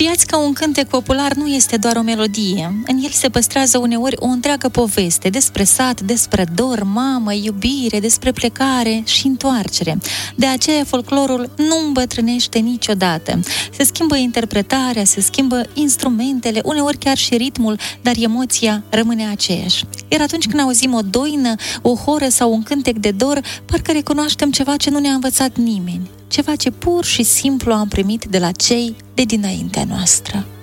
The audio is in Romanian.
Știați că un cântec popular nu este doar o melodie. În el se păstrează uneori o întreagă poveste despre sat, despre dor, mamă, iubire, despre plecare și întoarcere. De aceea folclorul nu îmbătrânește niciodată. Se schimbă interpretarea, se schimbă instrumentele, uneori chiar și ritmul, dar emoția rămâne aceeași. Iar atunci când auzim o doină, o horă sau un cântec de dor, parcă recunoaștem ceva ce nu ne-a învățat nimeni. Ceva ce pur și simplu am primit de la cei de dinaintea noastră.